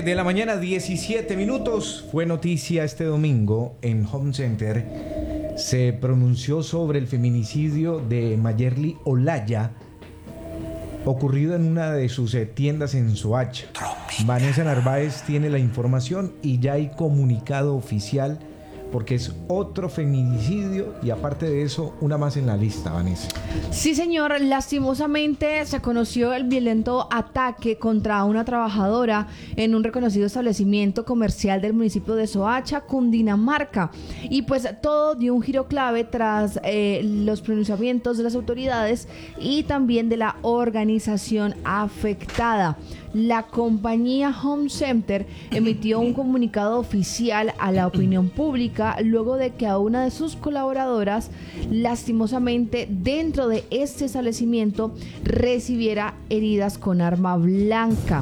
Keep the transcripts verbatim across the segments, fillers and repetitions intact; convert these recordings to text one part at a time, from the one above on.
de la mañana, diecisiete minutos. Fue noticia este domingo en Home Center. Se pronunció sobre el feminicidio de Mayerly Olaya, ocurrido en una de sus eh, tiendas en Soacha. Vanessa Narváez tiene la información y ya hay comunicado oficial, porque es otro feminicidio y aparte de eso, una más en la lista, Vanessa. Sí, señor. Lastimosamente se conoció el violento ataque contra una trabajadora en un reconocido establecimiento comercial del municipio de Soacha, Cundinamarca. Y pues todo dio un giro clave tras eh, los pronunciamientos de las autoridades y también de la organización afectada. La compañía Home Center emitió un comunicado oficial a la opinión pública luego de que a una de sus colaboradoras, lastimosamente dentro de este establecimiento, recibiera heridas con arma blanca.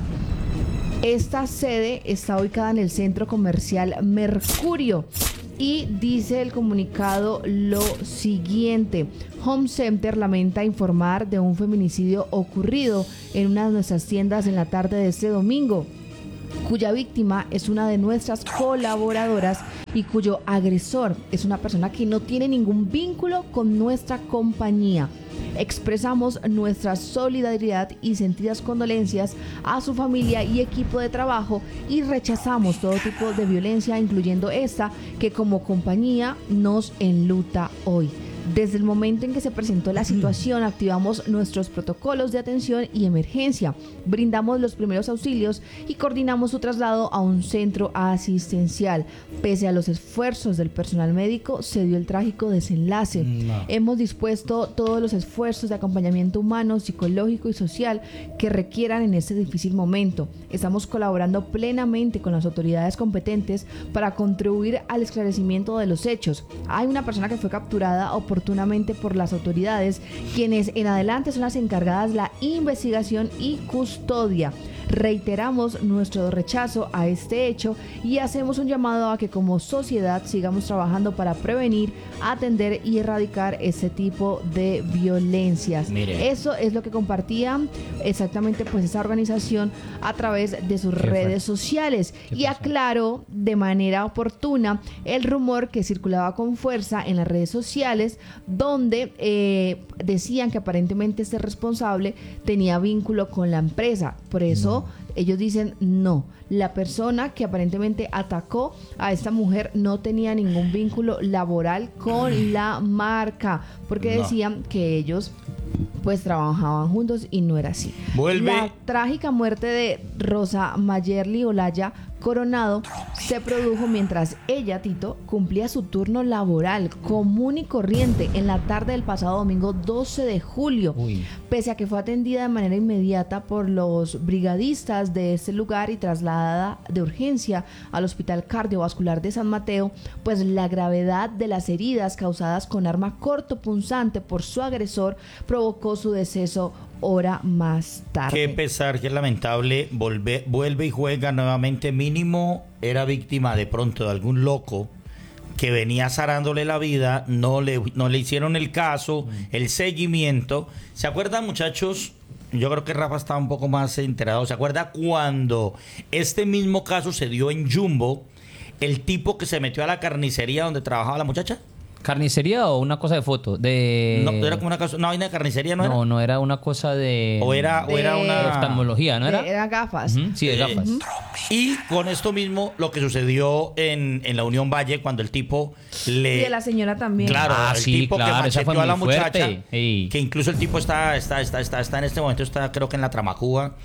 Esta sede está ubicada en el centro comercial Mercurio. Y dice el comunicado lo siguiente: Home Center lamenta informar de un feminicidio ocurrido en una de nuestras tiendas en la tarde de este domingo, cuya víctima es una de nuestras colaboradoras y cuyo agresor es una persona que no tiene ningún vínculo con nuestra compañía. Expresamos nuestra solidaridad y sentidas condolencias a su familia y equipo de trabajo y rechazamos todo tipo de violencia, incluyendo esta que como compañía nos enluta hoy. Desde el momento en que se presentó la situación, activamos nuestros protocolos de atención y emergencia, brindamos los primeros auxilios y coordinamos su traslado a un centro asistencial. Pese a los esfuerzos del personal médico, se dio el trágico desenlace. No. Hemos dispuesto todos los esfuerzos de acompañamiento humano, psicológico y social que requieran en este difícil momento. Estamos colaborando plenamente con las autoridades competentes para contribuir al esclarecimiento de los hechos. Hay una persona que fue capturada o oportunamente por las autoridades, quienes en adelante son las encargadas de la investigación y custodia. Reiteramos nuestro rechazo a este hecho y hacemos un llamado a que como sociedad sigamos trabajando para prevenir, atender y erradicar este tipo de violencias. Mire. Eso es lo que compartía exactamente pues esa organización a través de sus ¿Qué redes fue? sociales y pasó? Aclaró de manera oportuna el rumor que circulaba con fuerza en las redes sociales, donde eh, decían que aparentemente este responsable tenía vínculo con la empresa. Por eso no. Ellos dicen no, la persona que aparentemente atacó a esta mujer no tenía ningún vínculo laboral con la marca, porque no. decían que ellos pues trabajaban juntos y no era así. Vuelve. La trágica muerte de Rosa Mayerly Olaya Coronado se produjo mientras ella, Tito, cumplía su turno laboral común y corriente en la tarde del pasado domingo doce de julio. Uy. Pese a que fue atendida de manera inmediata por los brigadistas de este lugar y trasladada de urgencia al Hospital Cardiovascular de San Mateo, pues la gravedad de las heridas causadas con arma cortopunzante por su agresor provocó su deceso hora más tarde. Qué pesar, qué lamentable. Volve, vuelve y juega nuevamente. Mínimo era víctima de pronto de algún loco que venía zarándole la vida, no le, no le hicieron el caso, el seguimiento. ¿Se acuerdan, muchachos? Yo creo que Rafa estaba un poco más enterado. ¿Se acuerda cuando este mismo caso se dio en Jumbo? El tipo que se metió a la carnicería donde trabajaba la muchacha. ¿Carnicería o una cosa de foto? De... No, era como una, cosa, una vaina de carnicería, ¿no era? No, no era una cosa de... O era, de... o era una... oftalmología, ¿no era? De, eran gafas. Uh-huh, sí, de gafas. Uh-huh. Y con esto mismo, lo que sucedió en, en la Unión Valle, cuando el tipo le... Y de la señora también. Claro, ah, el sí, tipo claro, que macheteó a la muchacha. Hey. Que incluso el tipo está, está, está, está, está en este momento, está creo que en la Tramacúa.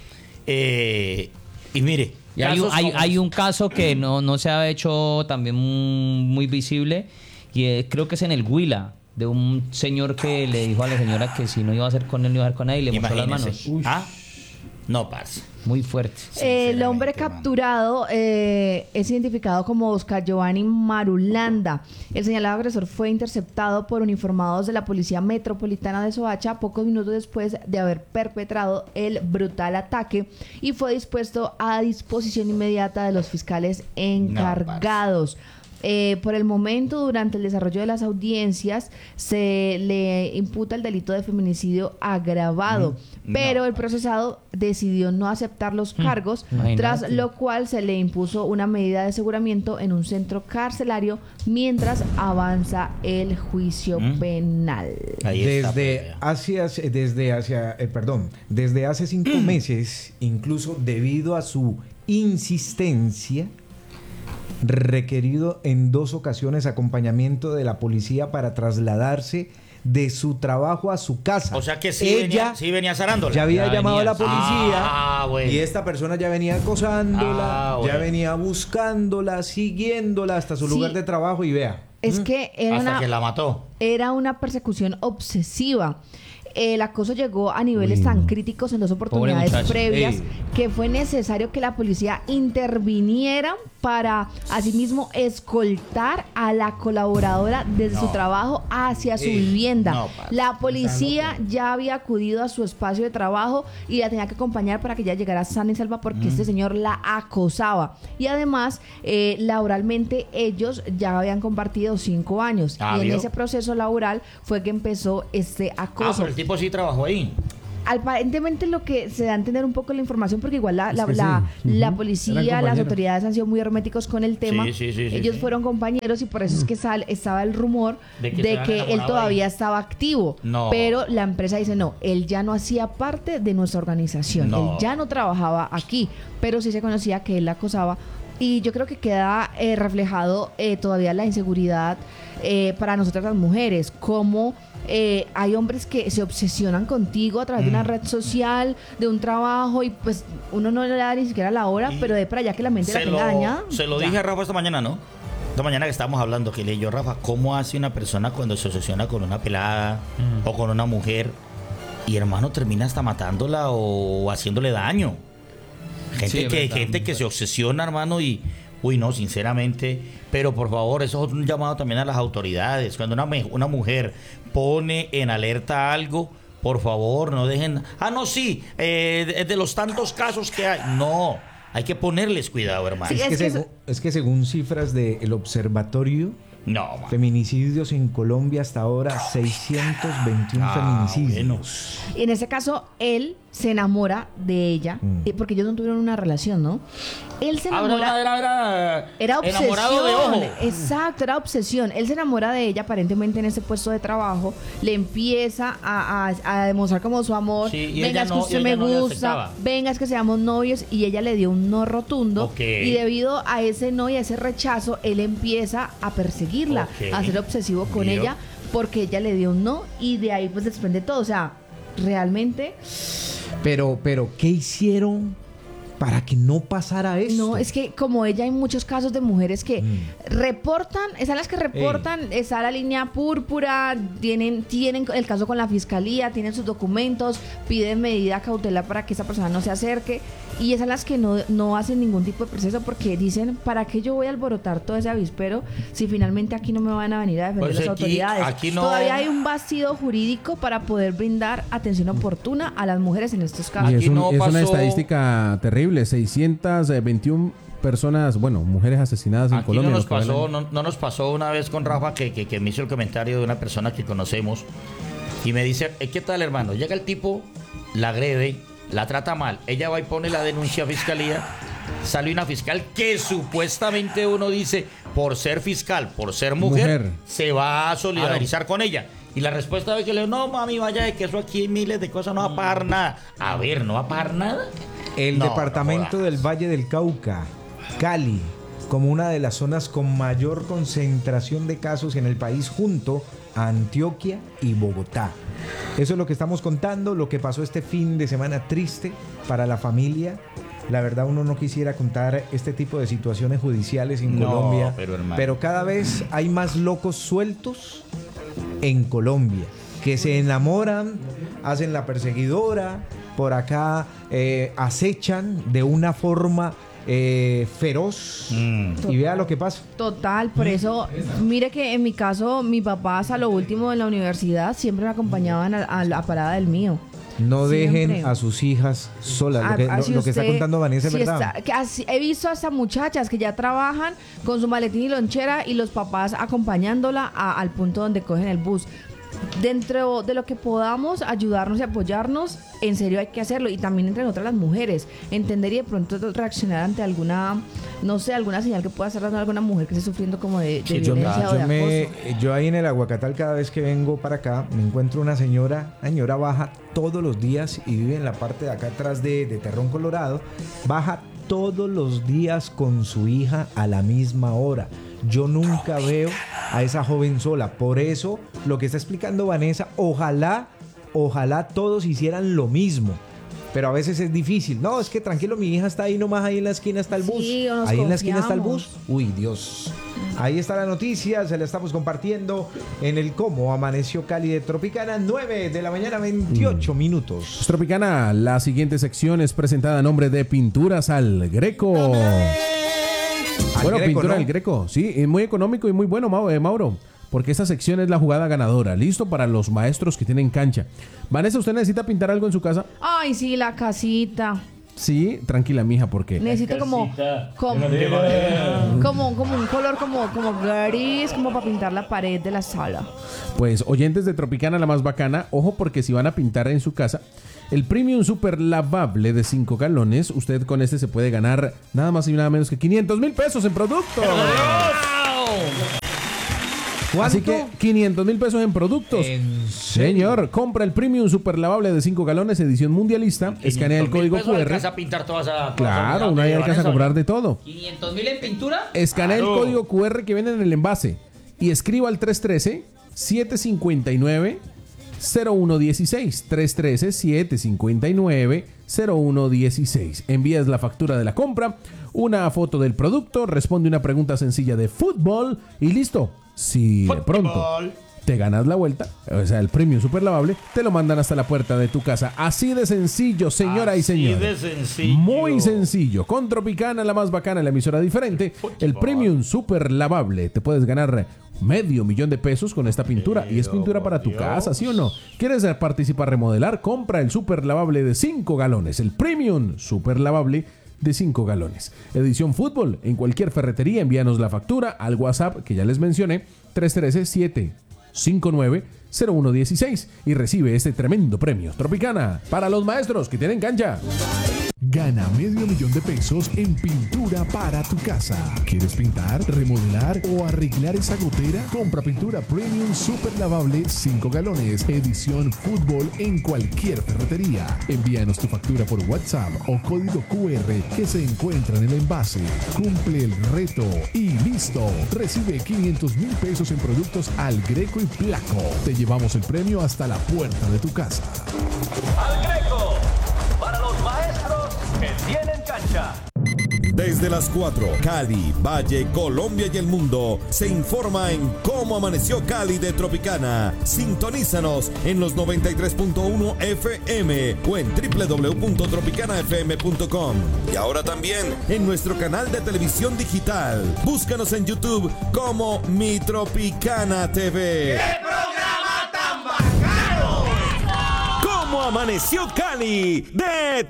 Eh, y mire... Y hay, un, hay, hay un caso que no, no se ha hecho también muy visible, y eh, creo que es en el Huila, de un señor que le dijo a la señora que si no iba a hacer con él, no iba a hacer con él, y le mostró las manos. Uy. ¿Ah? No, parce. Muy fuerte. Sí, el hombre capturado eh, es identificado como Oscar Giovanni Marulanda. El señalado agresor fue interceptado por uniformados de la Policía Metropolitana de Soacha pocos minutos después de haber perpetrado el brutal ataque y fue dispuesto a disposición inmediata de los fiscales encargados. No, Eh, por el momento, durante el desarrollo de las audiencias, se le imputa el delito de feminicidio agravado, Mm, pero no. el procesado decidió no aceptar los cargos, Imagínate. tras lo cual se le impuso una medida de aseguramiento en un centro carcelario mientras avanza el juicio Mm. penal. Ahí está, Desde pues, hacia, desde hacia, eh, perdón, desde hace cinco meses, incluso debido a su insistencia, requerido en dos ocasiones acompañamiento de la policía para trasladarse de su trabajo a su casa. O sea que sí Ella venía, sí venía zarándola. ya había Ya llamado venía, a la sí. policía Ah, bueno. y esta persona ya venía acosándola, Ah, ya bueno. venía buscándola, siguiéndola hasta su Sí. lugar de trabajo y vea. Es que era Hasta una, que la mató. era una persecución obsesiva. El acoso llegó a niveles Uy, tan no. críticos en dos oportunidades muchacho. previas Ey. que fue necesario que la policía interviniera para asimismo escoltar a la colaboradora desde No. su trabajo hacia su Ey. vivienda. No, parce. La policía ya había acudido a su espacio de trabajo y la tenía que acompañar para que ella llegara sana y salva porque Mm. este señor la acosaba. Y además, eh, laboralmente ellos ya habían compartido cinco años. Ah, y en ¿vio? ese proceso laboral fue que empezó este Ah, acoso. pero el tipo sí trabajó ahí. Aparentemente lo que se da a entender un poco la información, porque igual la, Es la, que la, sí. la Ujú. policía, Eran las compañeros. autoridades han sido muy herméticos con el tema. Sí, sí, sí, sí, Ellos sí. fueron compañeros y por eso es que sal, estaba el rumor De de que que, se habían él enamorado todavía ahí. estaba activo. No. Pero la empresa dice, no, él ya no hacía parte de nuestra organización. No. Él ya no trabajaba aquí, pero sí se conocía que él la acosaba. Y yo creo que queda eh, reflejado eh, todavía la inseguridad eh, para nosotras las mujeres, como eh, hay hombres que se obsesionan contigo a través de una red social, de un trabajo, y pues uno no le da ni siquiera la hora, Y pero de para allá que la mente la Se tenga lo, dañada. se lo ya. dije a Rafa esta mañana, ¿no? Esta mañana que estábamos hablando, que le yo, Rafa, ¿cómo hace una persona cuando se obsesiona con una pelada o con una mujer y hermano termina hasta matándola o haciéndole daño? Gente, Sí, es que, verdad. gente que se obsesiona, hermano, y... Uy, no, sinceramente. Pero por favor, eso es un llamado también a las autoridades. Cuando una, me- una mujer pone en alerta algo, por favor, no dejen... Ah, no, sí, eh, de, de los tantos casos que hay. No, hay que ponerles cuidado, hermano. Sí, Es que, es que segu- es que según cifras del observatorio, No, man. feminicidios en Colombia hasta ahora, seiscientos veintiún Ah, feminicidios. Y en ese caso, él se enamora de ella, Mm. eh, porque ellos no tuvieron una relación, ¿no? Él se Ah, enamora... era, era, Era obsesión. enamorado de ojo. Exacto, era obsesión. Él se enamora de ella aparentemente en ese puesto de trabajo, le empieza a, a- a demostrar como su amor. Sí, y venga, ella es que no- usted y me ella no le gusta, aceptaba. venga, es que seamos novios, y ella le dio un no rotundo. Ok. Y debido a ese no y a ese rechazo, él empieza a perseguirla, Ok. a ser obsesivo con Vio. ella, porque ella le dio un no, y de ahí pues desprende todo. O sea, realmente... Pero, pero, ¿qué hicieron para que no pasara esto? No, es que como ella hay muchos casos de mujeres que Mm. reportan, están las que reportan, está la línea púrpura, tienen, tienen el caso con la fiscalía, tienen sus documentos, piden medida cautelar para que esa persona no se acerque, y esas las que no, no hacen ningún tipo de proceso porque dicen, ¿para qué yo voy a alborotar todo ese avispero si finalmente aquí no me van a venir a defender Pues las aquí- autoridades? aquí no- Todavía hay un vacío jurídico para poder brindar atención oportuna a las mujeres en estos casos. Y es, Aquí un- no es una pasó- estadística terrible, seiscientas veintiuna personas, bueno, mujeres asesinadas en Aquí Colombia. no en nos lo que va el pasó, año. no, no nos pasó una vez con Rafa que, que, que me hizo el comentario de una persona que conocemos y me dice, "Eh, ¿qué tal, hermano? Llega el tipo, la agrede, la trata mal, ella va y pone la denuncia a fiscalía, sale una fiscal que supuestamente uno dice, por ser fiscal, por ser mujer, Mujer. se va a solidarizar con ella. Y la respuesta es que le digo, no, mami, vaya de que eso aquí hay miles de cosas, no va a pagar nada. A ver, ¿no va a pagar nada? El No, departamento no del jodas. Valle del Cauca, Cali, como una de las zonas con mayor concentración de casos en el país, junto a Antioquia y Bogotá. Eso es lo que estamos contando, lo que pasó este fin de semana triste para la familia. La verdad, uno no quisiera contar este tipo de situaciones judiciales en No, Colombia, pero, hermano. pero cada vez hay más locos sueltos en Colombia que se enamoran, hacen la perseguidora, por acá eh, acechan de una forma eh, feroz Mm. y vea lo que pasa. Total, por eso, mire que en mi caso, mi papá hasta lo último en la universidad siempre me acompañaban a, a la parada del mío. No dejen Siempre. a sus hijas solas. Lo que, Ah, lo- si lo que está usted- contando Vanessa es si verdad. está- que así- he visto hasta muchachas que ya trabajan con su maletín y lonchera y los papás acompañándola a- al punto donde cogen el bus. Dentro de lo que podamos ayudarnos y apoyarnos, en serio hay que hacerlo. Y también entre nosotras las mujeres, entender y de pronto reaccionar ante alguna, no sé, alguna señal que pueda estar dando alguna mujer que esté sufriendo como de, de Sí, Yo, violencia o de yo me- acoso. yo ahí en el Aguacatal, cada vez que vengo para acá, me encuentro una señora, una señora baja todos los días y vive en la parte de acá atrás de, de Terrón, Colorado. Baja todos los días con su hija a la misma hora. Yo nunca veo a esa joven sola. Por eso, lo que está explicando Vanessa, ojalá, ojalá todos hicieran lo mismo. Pero a veces es difícil. No, es que tranquilo, mi hija está ahí nomás, ahí en la esquina está el bus. Sí, o nos ahí en la esquina está el bus. confiamos. Uy, Dios. Ahí está la noticia, se la estamos compartiendo en el Cómo Amaneció Cali de Tropicana, nueve de la mañana, veintiocho minutos. Tropicana, la siguiente sección es presentada a nombre de Pinturas al Greco. Al Bueno, Greco, pintura ¿no? al Greco, sí, y muy económico y muy bueno, Mau- eh, Mauro, porque esta sección es la jugada ganadora, listo para los maestros que tienen cancha. Vanessa, ¿usted necesita pintar algo en su casa? Ay, sí, la casita. Sí, tranquila, mija, porque Necesito como, como, como, como un color como, como gris, como para pintar la pared de la sala. pues oyentes de Tropicana, la más bacana, ojo porque si van a pintar en su casa, el Premium Super Lavable de cinco galones, usted con este se puede ganar nada más y nada menos que quinientos mil pesos en productos. Así que quinientos mil pesos en productos. ¿En Señor, compra el Premium Super Lavable de cinco galones, edición mundialista, escanea el código Q R. a pintar toda esa Claro, una ahí alcanza a comprar de todo. quinientos mil en pintura. Escanea el Claro. código Q R que viene en el envase y escriba al tres uno tres, siete cinco nueve, cero uno uno seis. tres uno tres, siete cinco nueve, cero uno uno seis. Envías la factura de la compra, una foto del producto, responde una pregunta sencilla de fútbol y listo. Si de pronto te ganas la vuelta, o sea, el Premium Super Lavable, te lo mandan hasta la puerta de tu casa. Así de sencillo, señora y Así señor. de sencillo. Muy sencillo. Con Tropicana, la más bacana, la emisora diferente, el Premium Super Lavable. Te puedes ganar medio millón de pesos con esta pintura. Y es pintura para tu casa, ¿sí o no? ¿Quieres participar, remodelar? Compra el Super Lavable de cinco galones. El Premium Super Lavable de cinco galones. Edición fútbol. En cualquier ferretería, envíanos la factura al WhatsApp que ya les mencioné, tres uno tres, siete cinco nueve, cero uno uno seis y recibe este tremendo premio. Tropicana, para los maestros que tienen cancha. Gana medio millón de pesos en pintura para tu casa. ¿Quieres pintar, remodelar o arreglar esa gotera? Compra pintura Premium Super Lavable cinco galones, edición fútbol en cualquier ferretería. Envíanos tu factura por WhatsApp o código Q R que se encuentra en el envase. Cumple el reto y listo. Recibe quinientos mil pesos en productos al Greco y Placo. Te llevamos el premio hasta la puerta de tu casa. Al Greco, para los maestros que tienen cancha. Desde las cuatro, Cali, Valle, Colombia y el mundo, se informa en Cómo Amaneció Cali de Tropicana. Sintonízanos en los noventa y tres punto uno F M o en doble u doble u doble u punto tropicana f m punto com. Y ahora también en nuestro canal de televisión digital. Búscanos en YouTube como Mi Tropicana T V. ¡Qué programa tan bacano! Cómo Amaneció Cali de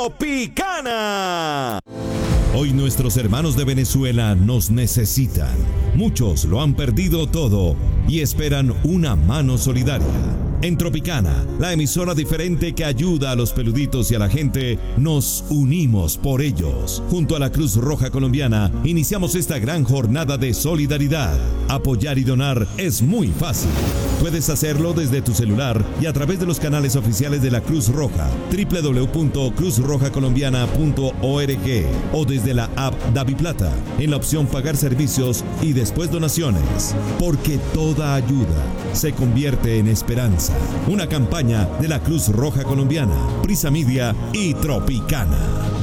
Tropicana. Hoy nuestros hermanos de Venezuela nos necesitan. Muchos lo han perdido todo y esperan una mano solidaria. En Tropicana, la emisora diferente que ayuda a los peluditos y a la gente, nos unimos por ellos. Junto a la Cruz Roja Colombiana, iniciamos esta gran jornada de solidaridad. Apoyar y donar es muy fácil. Puedes hacerlo desde tu celular y a través de los canales oficiales de la Cruz Roja, doble u doble u doble u punto cruz roja colombiana punto org o desde la app DaviPlata, en la opción Pagar Servicios y después Donaciones. Porque toda ayuda se convierte en esperanza. Una campaña de la Cruz Roja Colombiana, Prisa Media y Tropicana.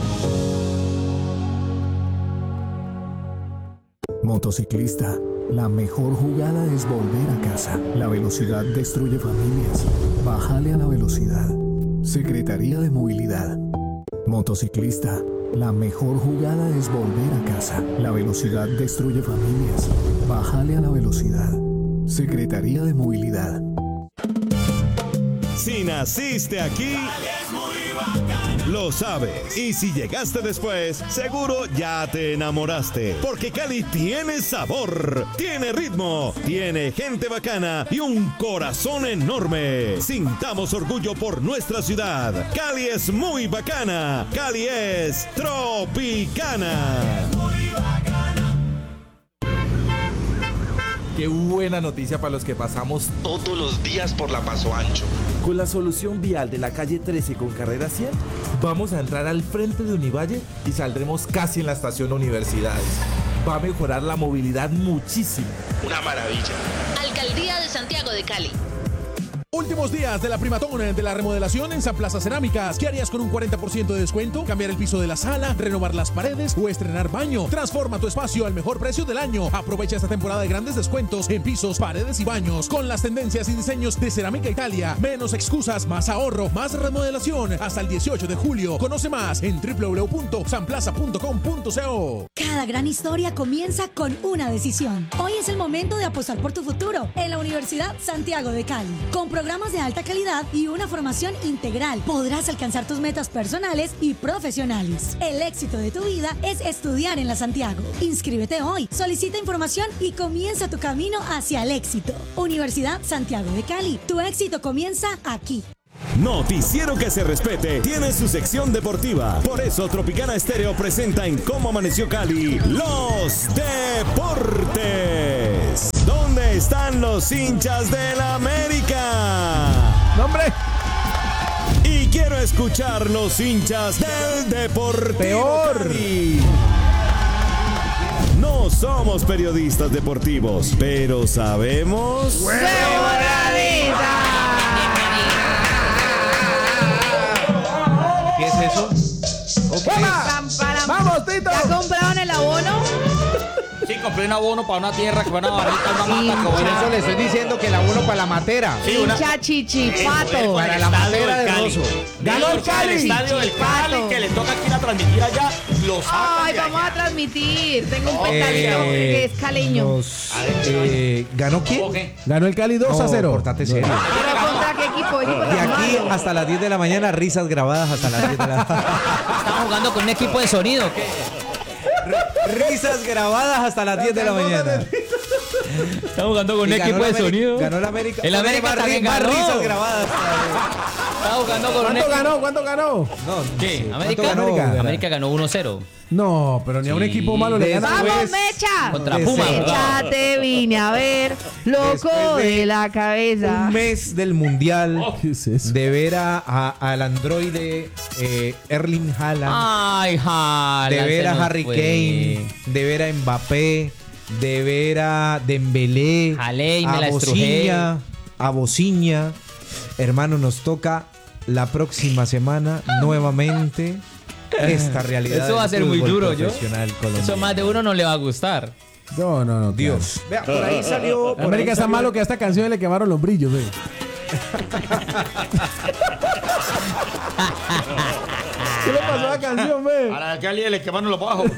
Motociclista, la mejor jugada es volver a casa. La velocidad destruye familias. Bájale a la velocidad. Secretaría de Movilidad. Motociclista, la mejor jugada es volver a casa. La velocidad destruye familias. Bájale a la velocidad. Secretaría de Movilidad. Si naciste aquí, lo sabes. Y si llegaste después, seguro ya te enamoraste. Porque Cali tiene sabor, tiene ritmo, tiene gente bacana y un corazón enorme. Sintamos orgullo por nuestra ciudad. Cali es muy bacana. Cali es Tropicana. Qué buena noticia para los que pasamos todos los días por la Paso Ancho. Con la solución vial de la calle trece con carrera cien, vamos a entrar al frente de Univalle y saldremos casi en la estación Universidades. Va a mejorar la movilidad muchísimo. Una maravilla. Alcaldía de Santiago de Cali. Últimos días de la primatón de la remodelación en San Plaza Cerámicas. ¿Qué harías con un cuarenta por ciento de descuento? ¿Cambiar el piso de la sala? ¿Renovar las paredes? ¿O estrenar baño? Transforma tu espacio al mejor precio del año. Aprovecha esta temporada de grandes descuentos en pisos, paredes y baños con las tendencias y diseños de Cerámica Italia. Menos excusas, más ahorro, más remodelación. Hasta el dieciocho de julio. Conoce más en doble u doble u doble u punto sanplaza punto com punto co. Cada gran historia comienza con una decisión. Hoy es el momento de apostar por tu futuro en la Universidad Santiago de Cali. Con programas de alta calidad y una formación integral, podrás alcanzar tus metas personales y profesionales. El éxito de tu vida es estudiar en la Santiago. Inscríbete hoy, solicita información y comienza tu camino hacia el éxito. Universidad Santiago de Cali, tu éxito comienza aquí. Noticiero que se respete tiene su sección deportiva. Por eso Tropicana Estéreo presenta en Cómo Amaneció Cali los deportes. ¿Dónde están los hinchas del América? ¡Nombre! Y quiero escuchar los hinchas del Deportivo Peor. Cali. No somos periodistas deportivos, pero sabemos... ¿Qué es eso? Okay. Pam, param. ¡Vamos, Tito! ¿Ya compraron el abono? Sí, compré un abono para una tierra que van a barrita una mata. que Por voy a- eso le estoy diciendo que el abono para la matera. Sí, una- Hincha chichipato. Para la matera de Rosso. Ganó el Cali. El estadio del Cali, Chichipato. que le toca aquí a transmitir allá, lo sacan Ay, de vamos allá. a transmitir. Tengo un Eh, petardo que es caleño. Nos, eh, ¿Ganó quién? ¿Cómo qué? Ganó el Cali dos a No, cero. portate serio. ¿Pero contra qué equipo? Equipo De tan aquí malo. hasta las diez de la mañana, risas grabadas hasta las diez de la Estamos jugando con un equipo de sonido. ¿Qué? Risas grabadas hasta las diez de la mañana. Estamos jugando con un Y ganó equipo el de Ameri- sonido. Ganó el América. El América Más ri- también más ganó. risas grabadas. Estamos jugando con un ¿Cuánto equipo. ganó? ¿Cuánto ganó? No, ¿Qué? ¿cuánto ¿América? ganó? América? América ganó uno cero. No, pero ni a un Sí. equipo malo le gana. Después- ¡Vamos, Mecha! Contra Desde- Puma. Mecha, te vine a ver, loco Después de de la cabeza. Un mes del mundial. ¿Qué es eso? De ver a, a- al androide eh, Erling Haaland. Ay, Haaland, de ver se a nos Harry fue. Kane. De ver a Mbappé. De ver a Dembélé. Jalé y me a la Bociña. A Bociña. Hermano, nos toca la próxima semana nuevamente esta realidad. Eso va a del ser muy fútbol duro, yo. profesional colombiano. Eso más de uno no le va a gustar. No, no, no. Dios. Vea, por ahí salió. por América ahí está salió- malo que a esta canción le quemaron los brillos, ve. ¿Qué le pasó a la canción, ve? A la Cali le quemaron los bajos.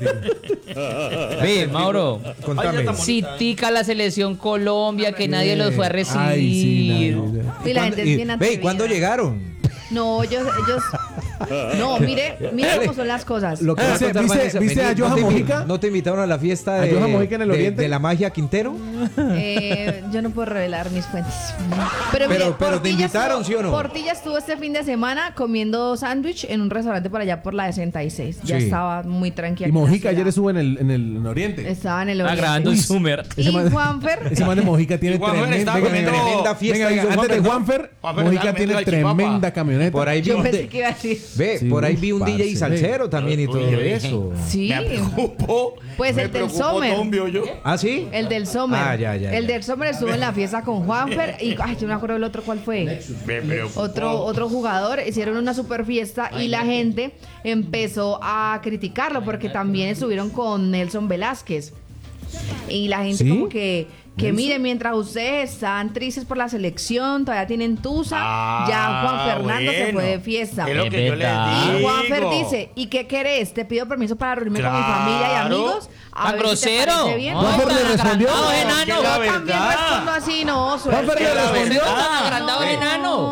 Ve, Mauro. Contame. Si tica la selección Colombia, que nadie los fue a recibir. Ay, sí, nadie. Y la gente es Y- bien Ve, ¿y atrevida. cuándo llegaron? No, ellos, ellos. No, mire, mire cómo son las cosas. Lo que va a ¿Viste- contar viste- Vanessa, viste vení, a Johan ¿no te invi- Mojica? ¿No te invitaron a la fiesta ¿A de, Johan Mojica en el de- Oriente? de la magia Quintero? Eh, yo no puedo revelar mis fuentes. Pero, Pero- mire, pero ¿te Portilla invitaron, estuvo- sí o no? Portilla estuvo este fin de semana comiendo sándwich en un restaurante por allá por la sesenta y seis. Ya Sí. estaba muy tranquila. Y Mojica ayer estuvo en el, en el en Oriente. Estaba en el Está Oriente. grabando un Uy, Summer. Y Ese man- Juanfer. Ese man de Mojica tiene Y Juanfer tremenda, estaba comiendo- tremenda fiesta. Venga, hizo antes de Juanfer, ¿no? Juanfer, Juanfer Mojica estaba tiene comiendo la tremenda chipapa. camioneta. Por ahí vi Yo un pensé de- que iba a decir. Ve, Sí, por ahí vi un parce, D J salsero también y todo Uy, eso. Sí. Me preocupó. Pues me el del preocupó, Sommer. Tombio, yo. ¿Ah, sí? El del Sommer. Ah, ya, ya, El ya. del Sommer estuvo en la fiesta con Juanfer. Y ay, yo no me acuerdo el otro cuál fue. Me preocupó. Otro, otro jugador, hicieron una super fiesta y la gente empezó a criticarlo porque también estuvieron con Nelson Velázquez. Y la gente ¿Sí? como que, que mire, mientras ustedes están tristes por la selección, todavía tienen tusa, Ah, ya Juan Fernando se bueno. fue de fiesta. Es lo Es que yo les verdad. digo. Y Juanfer dice, ¿y qué querés? ¿Te pido permiso para reunirme con mi Claro. familia y amigos? A ¡Tan ver si te grosero! parece bien. Ay, Juanfer tan le respondió. agrandado, Que enano. la Yo también verdad. respondo así, no, suerte. Juanfer le respondió. Tan agrandado, enano.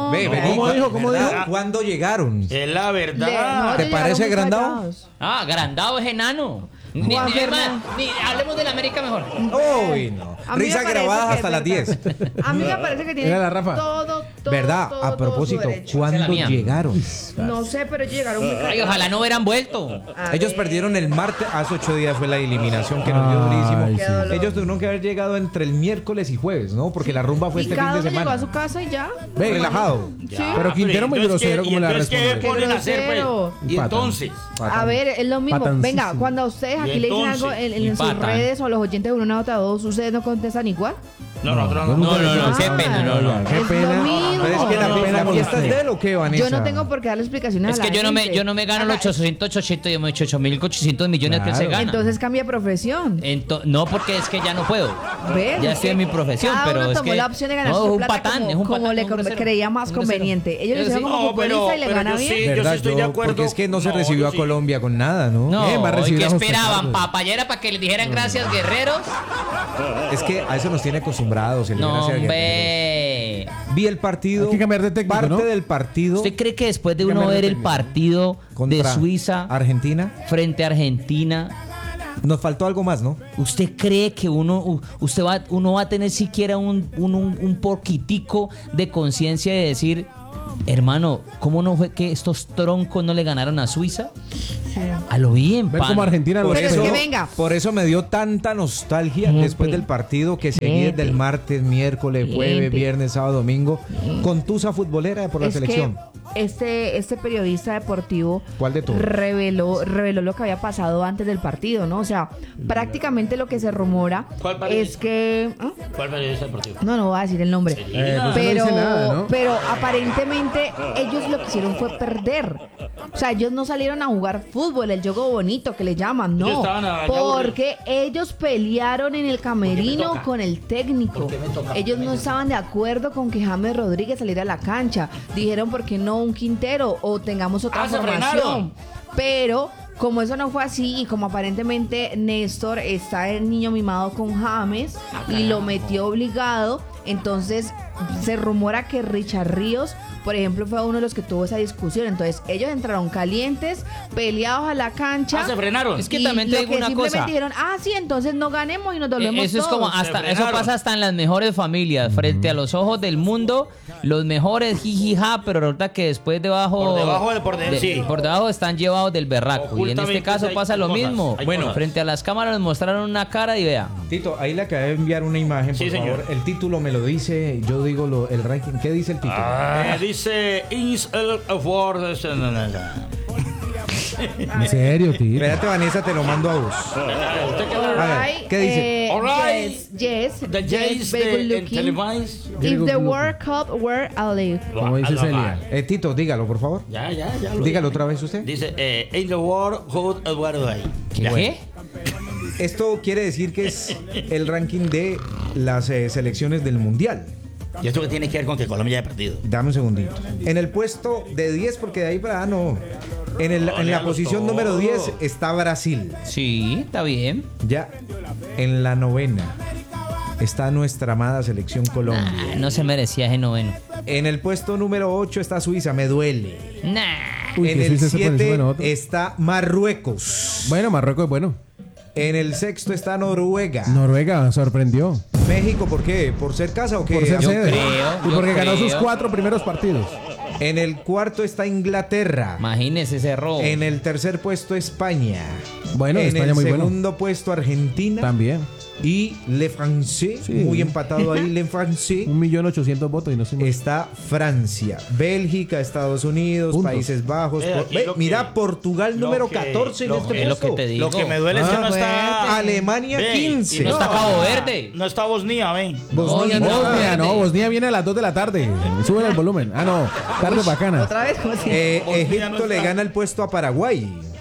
No, Ve, ve, ¿Cómo dijo? ¿Cómo ¿verdad? dijo? ¿Cuándo llegaron? Es la Le- verdad. no, ¿Te llegaron parece muy agrandado? callados. Ah, agrandado es enano. Ni, ni- Juan es Fernando. más, ni- hablemos de la América mejor. Uy, no. A mí me Risas parece grabadas que hasta es las verdad. diez. A mí me parece que tiene Mira la Rafa. todo, todo, ¿Verdad? todo, A todo propósito, su derecho. ¿cuándo Esa es la mía. llegaron? No sé, pero ellos llegaron muy Ay, callados. ojalá no hubieran vuelto. A Ellos ver. perdieron el martes, hace ocho días fue la eliminación que nos dio Ay, durísimo. sí. Qué dolor. Ellos tuvieron que haber llegado entre el miércoles y jueves, ¿no? Porque la rumba fue Y este cada fin de uno llegó a semana. su casa y ya. Ve, Relajado. Sí. Pero Quintero muy entonces, grosero, ¿qué- ¿cómo y le va a entonces qué responder? ponen a hacer, pues? grosero. Y Patan. entonces. A ver, es lo mismo. Patancísimo. Venga, cuando a ustedes aquí Y le dicen entonces, algo en, en y sus patan. redes o a los oyentes de una nota dos, ¿ustedes no contestan igual? No, no, no, no. yo nunca No, no, le no, dije qué nada. pena, no, no. Qué Es pena. lo mismo. Pero es que la, No, no, la no, fiesta no. es de él o qué, Vanessa? Yo no tengo por qué darle explicaciones Es a la que yo no me, gente. yo no me gano los Haga- ochocientos ochenta y ocho mil ochocientos millones que él se Claro. gana. Entonces cambia de profesión. Ento- no, porque es que ya no puedo. ¿Ves? Ya Es estoy que en mi profesión, cada pero uno es tomó que la opción de ganar no, su es un plata patán, como, es un como patán, le un grosero, creía más un grosero. conveniente. Ellos lo Yo hicieron sí. como No, futbolista pero- y le pero gana yo bien. sí. yo ¿Verdad? estoy de acuerdo. Porque es que no se No, recibió yo a sí. Colombia con nada, ¿no? No, Bien, va a ¿y recibir qué a José esperaban? Carlos. ¿Papayera para que les dijeran gracias, guerreros? Es que a eso nos tiene acostumbrados. El No, gracias a Guerreros. hombre. Vi el partido. Hay que cambiar de técnico, Parte ¿no? del partido ¿Usted cree que después de Hay que uno cambiar de ver el técnico. partido de contra Suiza Argentina. frente a Argentina, Nos faltó algo más, ¿no? ¿usted cree que uno, u- usted va, uno va a tener siquiera un, un, un, un poquitico de conciencia de decir, hermano, ¿cómo no fue que estos troncos no le ganaron a Suiza? A lo bien, Ver pana. cómo Argentina lo Por Pero es eso, que venga. por eso me dio tanta nostalgia Gente. después del partido que seguí desde el martes, miércoles, jueves, Gente. viernes, sábado, domingo, con tusa futbolera por la Es que selección. este, este periodista deportivo ¿Cuál de todos? reveló, reveló lo que había pasado antes del partido, ¿no? O sea, prácticamente lo que se rumora ¿Cuál periodista? es que... ¿ah? ¿Cuál periodista deportivo? No, no voy a decir el nombre. Eh, pues pero, no dice nada, ¿no? pero aparentemente ellos lo que hicieron fue perder. O sea, ellos no salieron a jugar fútbol, el juego bonito que le llaman, Ellos no. estaban allá Porque ellos pelearon en el camerino toca? con el técnico. ¿Por qué me toca? Ellos no estaban de acuerdo con que James Rodríguez saliera a la cancha. Dijeron, ¿por qué no un Quintero? O tengamos otra Ah, se formación. frenaron. Pero como eso no fue así y como aparentemente Néstor está el niño mimado con James y lo metió obligado, entonces se rumora que Richard Ríos, por ejemplo, fue uno de los que tuvo esa discusión. Entonces ellos entraron calientes, peleados a la cancha. Ah, se frenaron. Es que y también te lo digo que una simplemente cosa. dijeron, ah, sí, entonces no ganemos y nos dolemos Eh, Eso es como todos. hasta Se eso frenaron. pasa hasta en las mejores familias, frente a los ojos del mundo, los mejores jijija, pero resulta que después debajo Por debajo del- por de- de- sí. por debajo están llevados del berraco. Y en este Ocultamente caso hay pasa lo cosas, mismo. hay Bueno, cosas. frente a las cámaras nos mostraron una cara y vea. Tito, ahí le acabé de enviar una imagen, por Sí, señor. favor. El título me lo dice, yo digo lo- el ranking. ¿Qué dice el título? Eh, dice Is el Award. En serio, tío. Espérate, Vanessa, te lo mando a vos. A ver, Alright, ¿qué dice? eh, Alright. Yes, yes, The yes, Jays very good de en looking. Televised. If the World Cup were a league. Como dice Celia. Eh, Tito, dígalo, por favor. Ya, ya, ya. lo Dígalo dije. otra vez usted. Dice, eh, in the world, who Eduardo ahí. ¿Qué? ¿Qué? Esto quiere decir que es el ranking de las eh, selecciones del Mundial. ¿Y esto qué tiene que ver con que Colombia haya perdido? Dame un segundito. En el puesto de diez, porque de ahí para ah, no. En, el, en la léalo posición todo. número diez está Brasil. Sí, está bien. Ya en la novena está nuestra amada selección Colombia. Ah, no se merecía ese noveno. En el puesto número ocho está Suiza, me duele. Nah. Uy, En que el Suiza se pone encima siete de nosotros. está Marruecos. Bueno, Marruecos es bueno. En el sexto está Noruega. Noruega sorprendió. México, ¿por qué? ¿Por ser casa o qué? Por ser yo sede. creo, y yo porque ganó creo. sus cuatro primeros partidos. En el cuarto está Inglaterra. Imagínese ese robo. En el tercer puesto España. Bueno, en España el muy bueno. segundo puesto Argentina. También. Y Le Français, Sí. muy empatado ahí, Le Français. Un millón ochocientos votos y no sé más. Está Francia, Bélgica, Estados Unidos, Puntos. Países Bajos. Eh, Por- aquí ve, lo que- mira, Portugal lo número que- catorce en lo este que- Es lo puesto. que te digo. Lo que me duele es que Ah, no está. Alemania Ven, quince. y No está Cabo Verde. No está Bosnia, ven. Bosnia, No, no. Bosnia, no, Bosnia viene a las dos de la tarde. Suben el volumen. Ah, no. Tarde bacana. Otra vez, como si... Eh, Bosnia Egipto no le está. gana el puesto a Paraguay.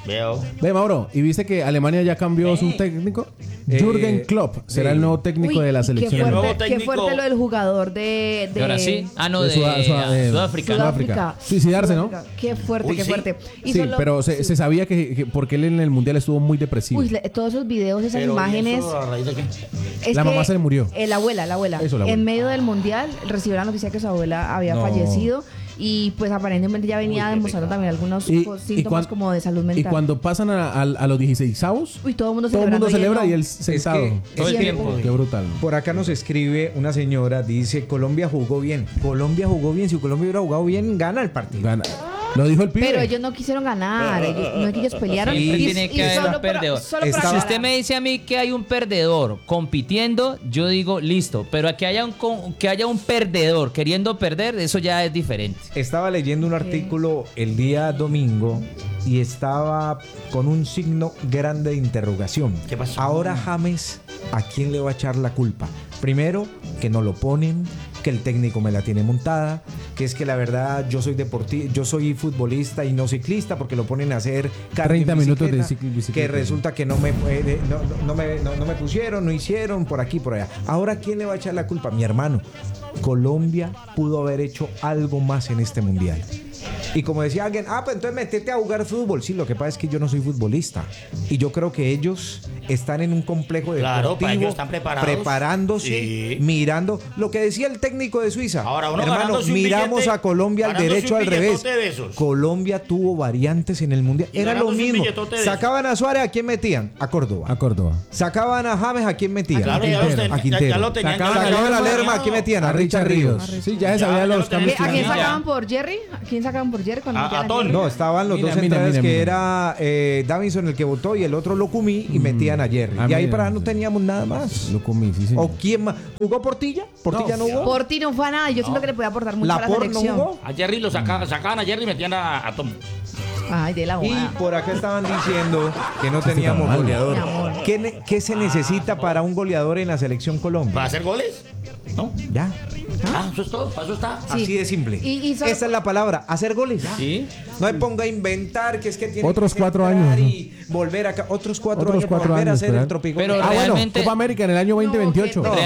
Veo. Ve, Mauro, ¿y viste que Alemania ya cambió su técnico? Eh, Jürgen Klopp será sí. el nuevo técnico Uy, de la qué selección. El nuevo fuerte, qué técnico. fuerte lo del jugador de, de ¿Y ahora sí? Ah, no, De de, Sudá- Sudá- de- Sudáfrica. Sudáfrica. Suicidarse, ¿no? Sudáfrica. Qué fuerte, Uy, qué sí. fuerte. Y Sí, solo- pero se, sí. se sabía que, que porque él en el mundial estuvo muy depresivo. Uy, le- todos esos videos, esas Pero, ¿y imágenes. eso a raíz de qué? Es La que, mamá se le murió. eh, la abuela, la abuela. Eso, la abuela. En medio del mundial recibió la noticia que su abuela había No. fallecido y pues aparentemente ya venía demostrando también algunos Y- pues, y síntomas cuan- como de salud Y mental. cuando pasan a, a- a los dieciseisavos, Uy, todo el mundo todo el mundo celebrando celebra y él él no. sentado. que- Todo el Siempre. tiempo. Qué brutal. Por acá nos escribe una señora, dice, Colombia jugó bien. Colombia jugó bien. Si Colombia hubiera jugado bien, gana el partido. Gana. Lo dijo el pibe. Pero ellos no quisieron ganar, ellos, no es que ellos pelearon. Siempre y, tiene que y haber solo un para- perdedor. solo para Estaba- Si ganar. usted me dice a mí que hay un perdedor compitiendo, yo digo listo. Pero que haya un con- que haya un perdedor queriendo perder, eso ya es diferente. Estaba leyendo un artículo el día domingo y estaba con un signo grande de interrogación. ¿Qué pasó? Ahora James, ¿a quién le va a echar la culpa? Primero, que no lo ponen, que el técnico me la tiene montada, que es que la verdad yo soy deportista, yo soy futbolista y no ciclista porque lo ponen a hacer cardio en treinta minutos de bicicleta, cicl- bicicleta. que resulta que no me puede, no, no- no me, no- no me pusieron, no hicieron por aquí, por allá. Ahora, ¿quién le va a echar la culpa? Mi hermano. Colombia pudo haber hecho algo más en este mundial. Y como decía alguien, ah, pues entonces métete a jugar fútbol. Sí, lo que pasa es que yo no soy futbolista. Y yo creo que ellos están en un complejo Claro, deportivo, para ellos están preparados. preparándose, Sí. mirando lo que decía el técnico de Suiza. Ahora, uno hermano, ganándose un miramos billete, a Colombia al ganándose derecho un al revés. billetote de esos. Colombia tuvo variantes en el mundial. Y Era lo ganándose un mismo. billetote de esos. Sacaban a Suárez, ¿a quién metían? A Córdoba. A Córdoba. Sacaban a James, ¿a quién metían? Claro, ya los ten- a ya- Quintero. ya lo tenían Sacaban ya a lo Sacaban a tenían Lerma, ¿a planeado. quién metían? A Richard Ríos. Ríos. Sí, ya se Ya, sabía ya los lo ¿Qué- cambios. tenía. ¿A quién Ya. sacaban por Jerry? ¿A quién sacaban por Jerry? cuando A- metían a Tol. Jerry? No, estaban los Mira, dos mira, centrales mira, que mira. era eh, Davinson el que votó y el otro Locumí y metían a Jerry. Ah, y ahí mira. para allá no teníamos nada más. Lo comí, sí, señor. ¿O quién más? ¿Jugó Portilla? ¿Portilla no, jugó? Porti no fue a nada, yo siento que le puede aportar mucho a la ¿Laporte no selección. jugó? A Jerry lo saca- sacaban a Jerry y metían a, a Tom. Ay, de la Y boda. por acá estaban diciendo que no está teníamos mal. goleador. Mi amor. ¿Qué, ne- qué se necesita para un goleador en la selección Colombia? ¿Para hacer goles? ¿No? Ya. Ah, eso es todo, para eso está. Sí. Así de simple. Y- y solo- Esa es la palabra, hacer goles. ¿Sí? No me ponga a inventar que es que tiene Otros que cuatro centrar años, ¿no? y volver acá. Otros cuatro Otros años para cuatro volver a años, hacer el ¿verdad? tropicón. Pero Ah, bueno, realmente- Copa América en el año veinte veintiocho. No,